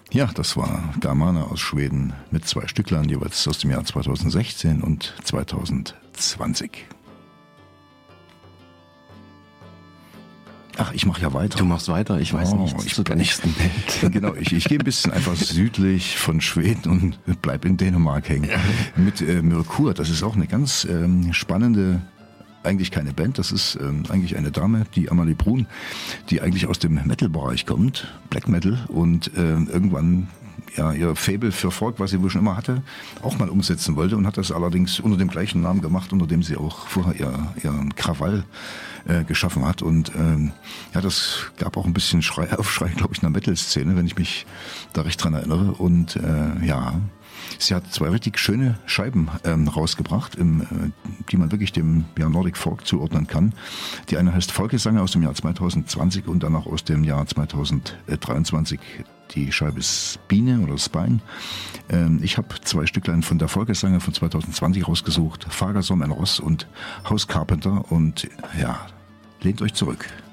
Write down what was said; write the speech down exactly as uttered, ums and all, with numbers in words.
Ja, das war Damana aus Schweden mit zwei Stücklein, jeweils aus dem Jahr zweitausendsechzehn und zweitausendzwanzig. Ach, ich mache ja weiter. Du machst weiter, ich weiß oh, nicht. Ich zur nächsten Band. Genau, ich, ich gehe ein bisschen einfach südlich von Schweden und bleib in Dänemark hängen. Mit äh, Merkur, das ist auch eine ganz ähm, spannende, eigentlich keine Band, das ist ähm, eigentlich eine Dame, die Amalie Brun, die eigentlich aus dem Metal-Bereich kommt, Black Metal, und äh, irgendwann ja, ihr Faible für Folk, was sie wohl schon immer hatte, auch mal umsetzen wollte und hat das allerdings unter dem gleichen Namen gemacht, unter dem sie auch vorher ihr, ihren Krawall äh, geschaffen hat. Und ähm, ja, das gab auch ein bisschen Schrei, Aufschrei, glaube ich, in der Metal-Szene, wenn ich mich da recht dran erinnere. Und äh, ja, sie hat zwei richtig schöne Scheiben ähm, rausgebracht, im, äh, die man wirklich dem ja, Nordic Folk zuordnen kann. Die eine heißt Volkgesang aus dem Jahr zweitausendzwanzig und dann auch aus dem Jahr zweitausenddreiundzwanzig. Die Scheibe ist Biene oder Spine. Ähm, ich habe zwei Stücklein von der Volkgesang von zweitausendzwanzig rausgesucht. Fagersom, ein Ross und House Carpenter. Und ja, lehnt euch zurück.